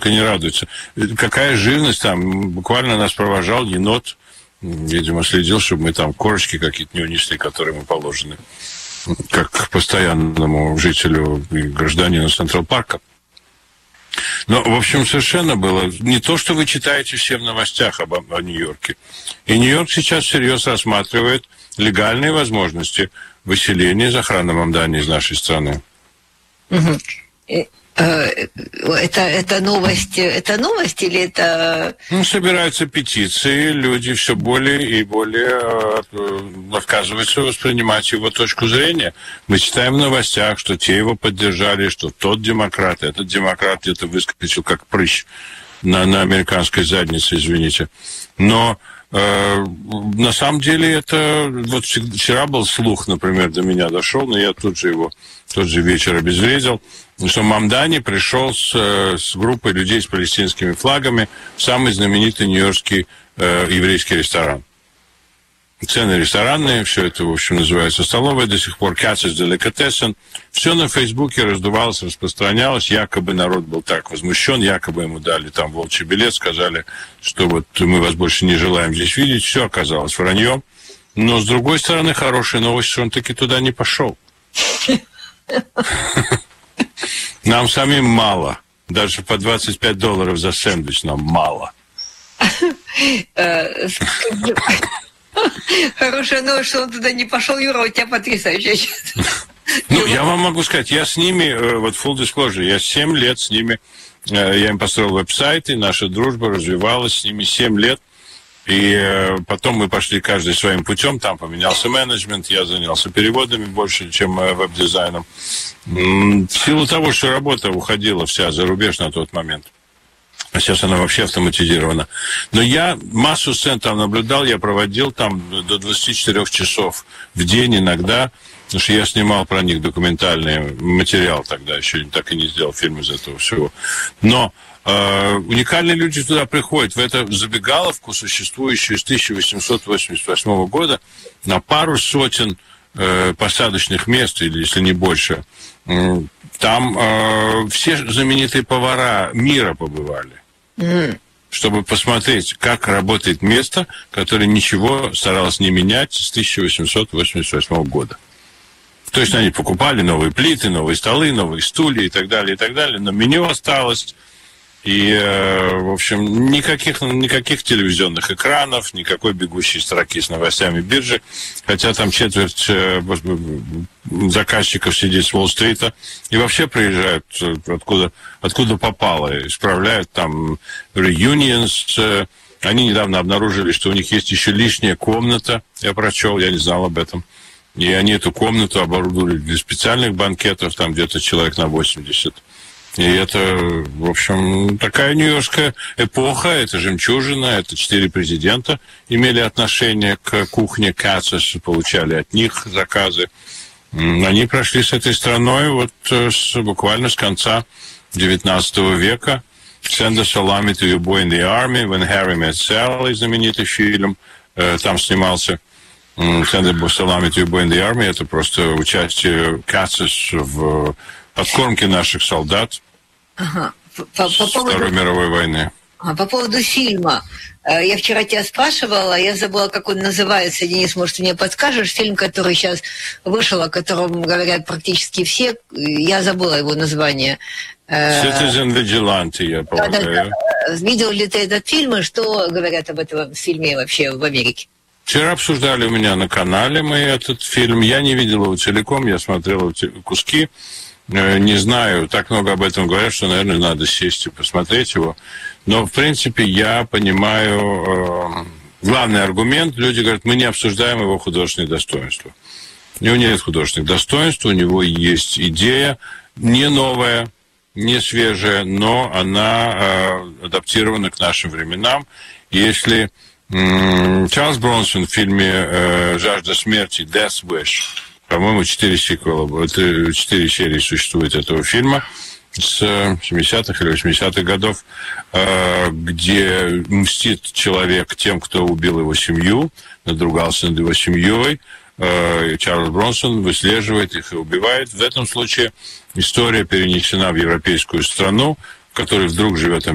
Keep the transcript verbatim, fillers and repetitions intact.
только не радуется. Какая живность там. Буквально нас провожал енот. Видимо, следил, чтобы мы там корочки какие-то не унесли, которые мы положены. Как постоянному жителю и гражданину Централ-парка. Но, в общем, совершенно было не то, что вы читаете все в новостях об, о Нью-Йорке. И Нью-Йорк сейчас всерьез рассматривает легальные возможности выселения из охранного здания из нашей страны. Угу. Это, это новость, это новость или это... Ну, собираются петиции, люди все более и более э, отказываются воспринимать его точку зрения. Мы читаем в новостях, что те его поддержали, что тот демократ, этот демократ где-то выскочил как прыщ на, на американской заднице, извините. Но э, на самом деле это... Вот вчера был слух, например, до меня дошел, но я тут же его тот же вечер обезвредил, что Мамдани пришел с, с группой людей с палестинскими флагами в самый знаменитый нью-йоркский э, еврейский ресторан. Цены ресторанные, все это, в общем, называется столовая до сих пор, Katz's Delicatessen. Все на Фейсбуке раздувалось, распространялось, якобы народ был так возмущен, якобы ему дали там волчий билет, сказали, что вот мы вас больше не желаем здесь видеть. Все оказалось враньем. Но, с другой стороны, хорошая новость, что он таки туда не пошел. Нам самим мало. Даже по двадцать пять долларов за сэндвич нам мало. Хорошая новость, что он туда не пошел, Юра, у тебя потрясающая. Ну, я вам могу сказать, я с ними, вот full disclosure, я семь лет с ними, я им построил веб-сайт, и наша дружба развивалась с ними семь лет. И потом мы пошли каждый своим путем, там поменялся менеджмент, я занялся переводами больше, чем веб-дизайном. В силу того, что работа уходила вся за рубеж на тот момент, а сейчас она вообще автоматизирована. Но я массу сцен там наблюдал, я проводил там до двадцати четырёх часов в день иногда, потому что я снимал про них документальный материал тогда, еще так и не сделал фильм из этого всего. Но Uh, уникальные люди туда приходят, в эту забегаловку, существующую с тысяча восемьсот восемьдесят восьмого года, на пару сотен uh, посадочных мест, или если не больше. Uh, там uh, все знаменитые повара мира побывали, mm. чтобы посмотреть, как работает место, которое ничего старалось не менять с тысяча восемьсот восемьдесят восьмого года. То есть они покупали новые плиты, новые столы, новые стулья и так далее, и так далее, но меню осталось. И, в общем, никаких, никаких телевизионных экранов, никакой бегущей строки с новостями биржи, хотя там четверть заказчиков сидит с Уолл-стрита и вообще приезжают откуда, откуда попало, исправляют там reunions. Они недавно обнаружили, что у них есть еще лишняя комната, я прочел, я не знал об этом. И они эту комнату оборудовали для специальных банкетов, там где-то человек на восемьдесят. И это, в общем, такая нью-йоркская эпоха, это жемчужина, это четыре президента имели отношение к кухне Katz's, получали от них заказы. Они прошли с этой страной вот с, буквально с конца девятнадцатого века. «Send a salami to your boy in the army», «When Harry met Sally», знаменитый фильм, там снимался. «Send a salami to your boy in the army» — это просто участие Katz's в подкормке наших солдат. Ага. По, по, по Второй поводу... мировой войны. А, по поводу фильма. Я вчера тебя спрашивала, я забыла, как он называется. Денис, может, ты мне подскажешь? Фильм, который сейчас вышел, о котором говорят практически все. Я забыла его название. Citizen Vigilante, я полагаю. Да, да, да. Видел ли ты этот фильм, и что говорят об этом фильме вообще в Америке? Вчера обсуждали у меня на канале мы этот фильм. Я не видел его целиком, я смотрел куски. Не знаю, так много об этом говорят, что, наверное, надо сесть и посмотреть его. Но, в принципе, я понимаю э, главный аргумент. Люди говорят, мы не обсуждаем его художественные достоинства. У него нет художественных достоинств, у него есть идея, не новая, не свежая, но она э, адаптирована к нашим временам. Если э, Чарльз Бронсон в фильме э, «Жажда смерти», «Death Wish», по-моему, четыре сиквела, четыре серии существует этого фильма с семидесятых или восьмидесятых годов, где мстит человек тем, кто убил его семью, надругался над его семьей. Чарльз Бронсон выслеживает их и убивает. В этом случае история перенесена в европейскую страну, в которой вдруг живет